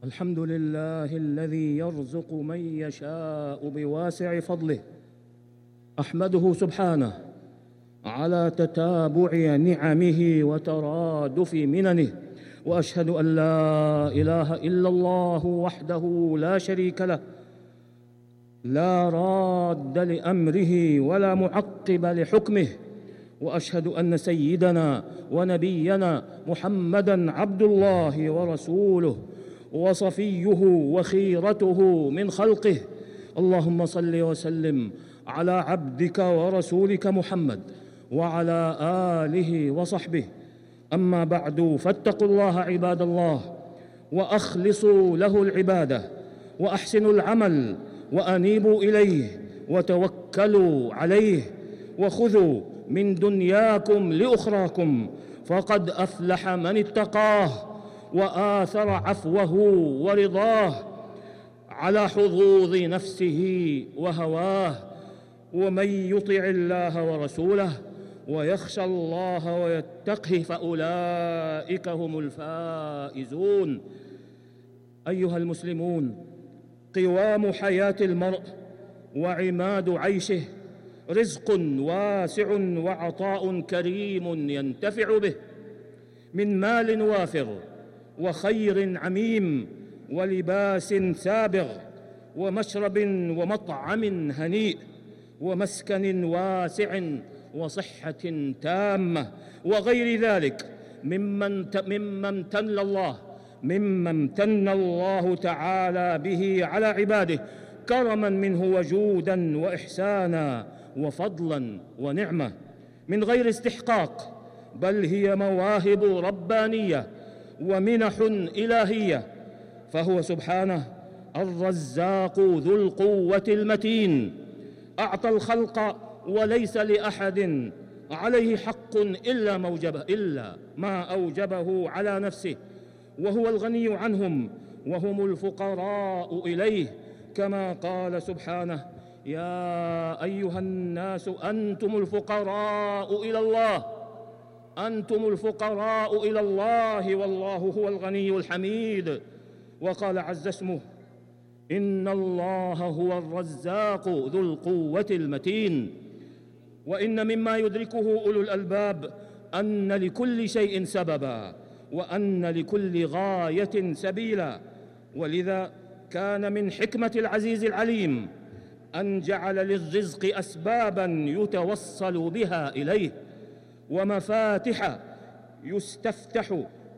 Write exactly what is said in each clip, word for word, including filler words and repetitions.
الحمد لله الذي يرزق من يشاء بواسع فضله. أحمده سبحانه على تتابع نعمه وترادف مننه، وأشهد أن لا إله إلا الله وحده لا شريك له، لا راد لأمره ولا معقب لحكمه، وأشهد أن سيدنا ونبينا محمدًا عبد الله ورسوله وصفيه وخيرته من خلقه. اللهم صل وسلم على عبدك ورسولك محمد وعلى آله وصحبه. أما بعد، فاتقوا الله عباد الله، وأخلصوا له العبادة، وأحسنوا العمل، وأنيبوا إليه، وتوكلوا عليه، وخذوا من دنياكم لأخراكم، فقد أفلح من اتقاه وآثر عفوه ورضاه على حظوظ نفسه وهواه. ومن يطع الله ورسوله ويخشى الله ويتقه فأولئك هم الفائزون. أيها المسلمون، قوام حياة المرء وعماد عيشه رزق واسع وعطاء كريم ينتفع به، من مال وافر وخير عميم ولباس سابغ ومشرب ومطعم هنيء ومسكن واسع وصحة تامة وغير ذلك ممن مما امتن الله مما امتن الله تعالى به على عباده، كرما منه وجودا وإحسانا وفضلا ونعمة، من غير استحقاق، بل هي مواهب ربانية ومنح إلهية. فهو سبحانه الرزاق ذو القوة المتين، أعطى الخلق وليس لأحد عليه حق إلا ما أوجبه إلا ما أوجبه على نفسه، وهو الغني عنهم وهم الفقراء إليه، كما قال سبحانه: يا أيها الناس أنتم الفقراء إلى الله أنتم الفقراء إلى الله والله هو الغني الحميد. وقال عز اسمه: إن الله هو الرزاق ذو القوة المتين. وإن مما يدركه أولو الألباب أن لكل شيء سببا، وأن لكل غاية سبيلا، ولذا كان من حكمة العزيز العليم أن جعل للرزق أسبابا يتوصل بها إليه، ومفاتح يستفتح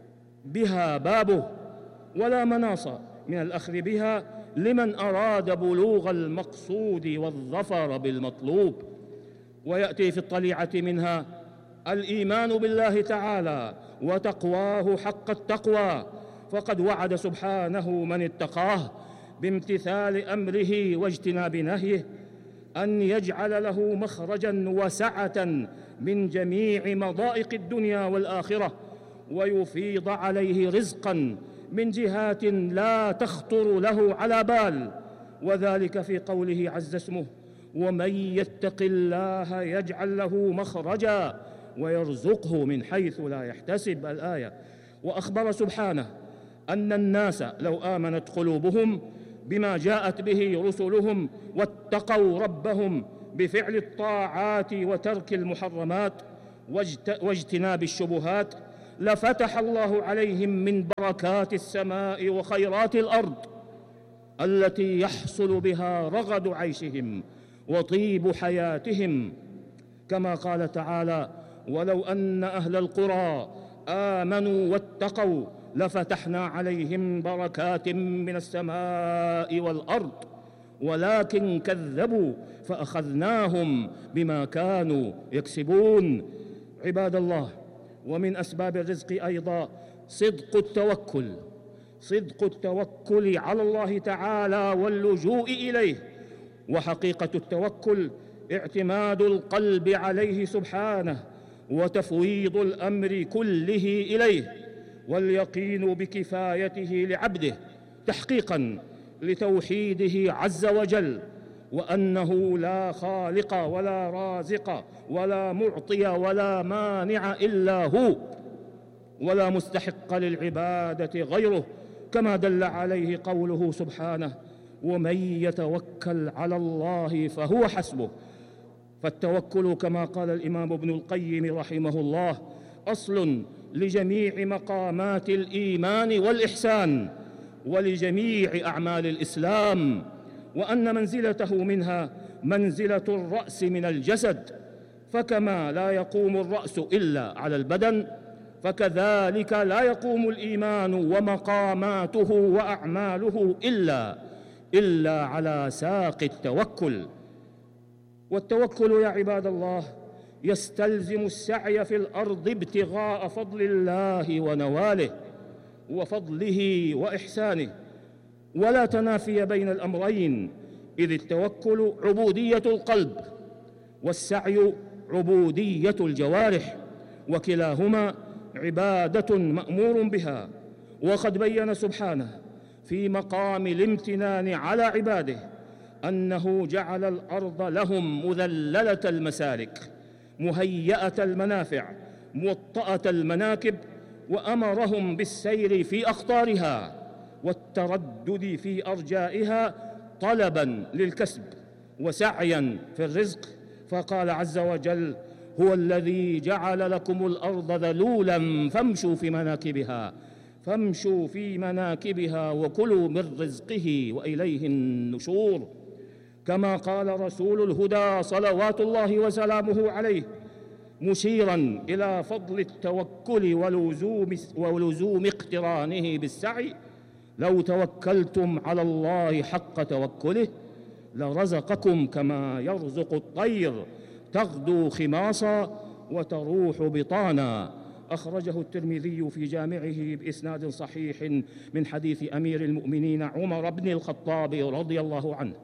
بها بابه، ولا مناص من الأخذ بها لمن أراد بلوغ المقصود والظفر بالمطلوب. ويأتي في الطليعة منها الإيمان بالله تعالى وتقواه حق التقوى، فقد وعد سبحانه من اتقاه بامتثال أمره واجتناب نهيه أن يجعل له مخرجا وسعة من جميع مضائق الدنيا والآخرة، ويفيض عليه رزقا من جهات لا تخطر له على بال، وذلك في قوله عز اسمه: ومن يتق الله يجعل له مخرجا ويرزقه من حيث لا يحتسب. الآية. وأخبر سبحانه أن الناس لو آمنت قلوبهم بما جاءت به رسلهم واتقوا ربهم بفعل الطاعات وترك المحرمات واجتناب الشبهات، لفتح الله عليهم من بركات السماء وخيرات الأرض التي يحصل بها رغد عيشهم وطيب حياتهم، كما قال تعالى: ولو أن أهل القرى آمنوا واتقوا لفتحنا عليهم بركات من السماء والأرض ولكن كذبوا فأخذناهم بما كانوا يكسبون. عباد الله، ومن أسباب الرزق أيضا صدق التوكل صدق التوكل على الله تعالى واللجوء إليه. وحقيقة التوكل اعتماد القلب عليه سبحانه وتفويض الأمر كله إليه، واليقين بكفايته لعبده تحقيقاً لتوحيده عز وجل، وأنه لا خالق ولا رازق ولا معطي ولا مانع إلا هو، ولا مستحق للعبادة غيره، كما دل عليه قوله سبحانه: ومن يتوكل على الله فهو حسبه. فالتوكل كما قال الإمام ابن القيم رحمه الله أصل لجميع مقامات الإيمان والإحسان ولجميع أعمال الإسلام، وأن منزلته منها منزلة الرأس من الجسد، فكما لا يقوم الرأس إلا على البدن، فكذلك لا يقوم الإيمان ومقاماته وأعماله إلا إلا على ساق التوكل. والتوكل يا عباد الله يستلزم السعي في الأرض ابتغاء فضل الله ونواله وفضله وإحسانه، ولا تنافي بين الأمرين، إذ التوكل عبودية القلب والسعي عبودية الجوارح، وكلاهما عبادة مأمور بها. وقد بين سبحانه في مقام الامتنان على عباده أنه جعل الأرض لهم مذللة المسالك مهيئة المنافع موطأة المناكب، وأمرهم بالسير في أخطارها والتردد في أرجائها طلباً للكسب وسعياً في الرزق، فقال عز وجل: هو الذي جعل لكم الأرض ذلولاً فامشوا في مناكبها فامشوا في مناكبها وكلوا من رزقه وإليه النشور. كما قال رسول الهدى صلوات الله وسلامه عليه مشيراً إلى فضل التوكل ولزوم, ولزوم اقترانه بالسعي: لو توكلتم على الله حق توكله لرزقكم كما يرزق الطير تغدو خماصا وتروح بطانا. أخرجه الترمذي في جامعه بإسناد صحيح من حديث أمير المؤمنين عمر بن الخطاب رضي الله عنه.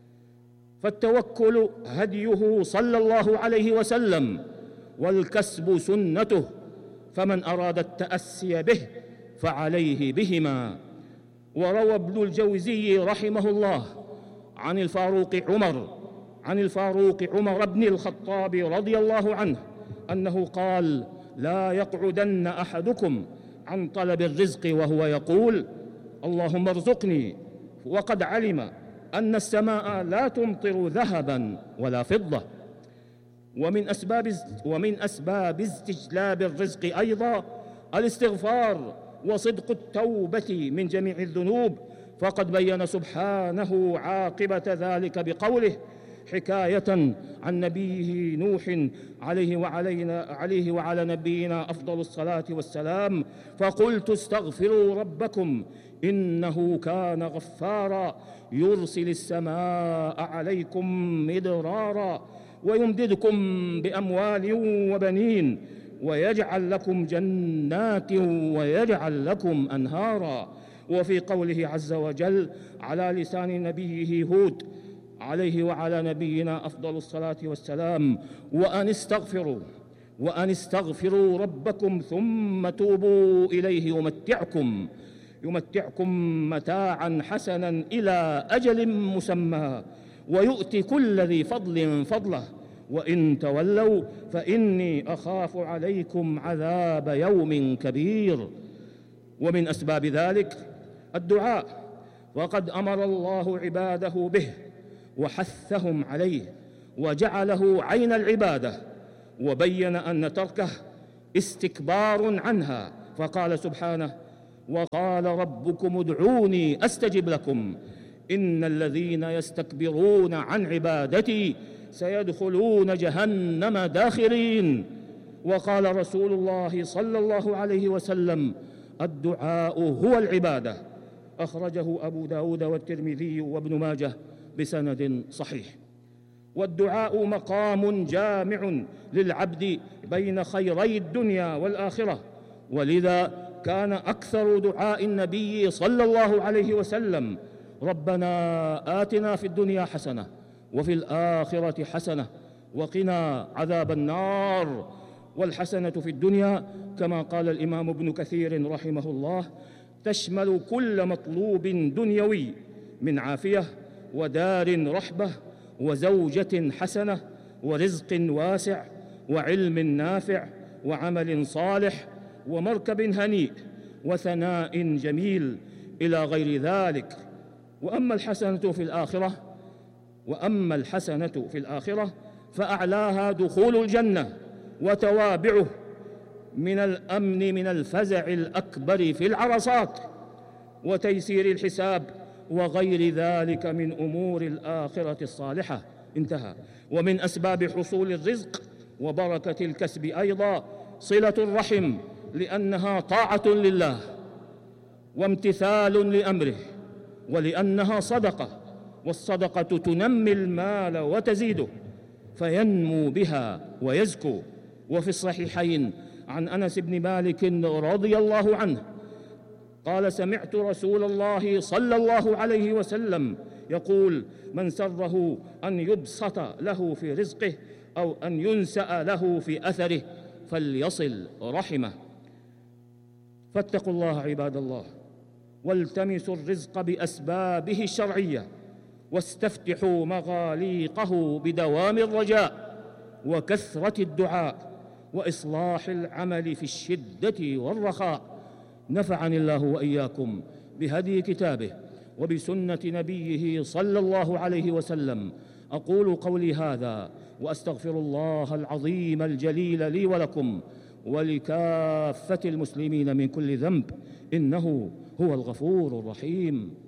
فالتوكل هديه صلى الله عليه وسلم، والكسب سنته، فمن أراد التأسي به فعليه بهما. وروى ابن الجوزي رحمه الله عن الفاروق عمر عن الفاروق عمر بن الخطاب رضي الله عنه أنه قال: لا يقعدن أحدكم عن طلب الرزق وهو يقول: اللهم ارزقني، وقد علم أن السماء لا تمطر ذهبا ولا فضة. ومن أسباب ومن أسباب استجلاب الرزق أيضا الاستغفار وصدق التوبة من جميع الذنوب، فقد بين سبحانه عاقبة ذلك بقوله حكاية عن نبيه نوح عليه وعلينا عليه وعلى نبينا أفضل الصلاة والسلام: فقلت استغفروا ربكم إنه كان غفارا يرسل السماء عليكم مدرارا ويمددكم بأموال وبنين ويجعل لكم جنات ويجعل لكم أنهارا. وفي قوله عز وجل على لسان نبيه هود عليه وعلى نبينا أفضل الصلاة والسلام: وأن استغفروا وأن استغفروا ربكم ثم توبوا إليه يمتعكم يمتعكم متاعا حسنا إلى أجل مسمى ويؤتي كل ذي فضل فضله وإن تولوا فإني أخاف عليكم عذاب يوم كبير. ومن أسباب ذلك الدعاء، وقد أمر الله عباده به وحثهم عليه وجعله عين العبادة، وبين أن تركه استكبار عنها، فقال سبحانه: وقال ربكم ادعوني أستجب لكم إن الذين يستكبرون عن عبادتي سيدخلون جهنم داخرين. وقال رسول الله صلى الله عليه وسلم: الدعاء هو العبادة. أخرجه أبو داود والترمذي وابن ماجه بسند صحيح. والدعاء مقام جامع للعبد بين خيري الدنيا والآخرة، ولذا كان أكثر دعاء النبي صلى الله عليه وسلم: ربنا آتنا في الدنيا حسنة وفي الآخرة حسنة وقنا عذاب النار. والحسنة في الدنيا كما قال الإمام ابن كثير رحمه الله تشمل كل مطلوب دنيوي من عافية ودار رحبة وزوجة حسنة ورزق واسع وعلم نافع وعمل صالح ومركب هنيء وثناء جميل إلى غير ذلك. وأما الحسنة في الآخرة وأما الحسنة في الآخرة فأعلاها دخول الجنة وتوابعه من الأمن من الفزع الأكبر في العرصات وتيسير الحساب وغير ذلك من أمور الآخرة الصالحة. انتهى. ومن أسباب حصول الرزق وبركة الكسب أيضا صلة الرحم، لأنها طاعة لله وامتثال لأمره، ولأنها صدقة، والصدقة تنمي المال وتزيده فينمو بها ويزكو. وفي الصحيحين عن أنس بن مالك رضي الله عنه قال: سمعت رسول الله صلى الله عليه وسلم يقول: من سره أن يبسط له في رزقه أو أن ينسأ له في أثره فليصل رحمه. فاتقوا الله عباد الله، والتمسوا الرزق بأسبابه الشرعية، واستفتحوا مغاليقه بدوام الرجاء وكثرة الدعاء وإصلاح العمل في الشدة والرخاء. نفعني الله وإياكم بهدي كتابه وبسنة نبيه صلى الله عليه وسلم. أقول قولي هذا وأستغفر الله العظيم الجليل لي ولكم ولكافة المسلمين من كل ذنب، إنه هو الغفور الرحيم.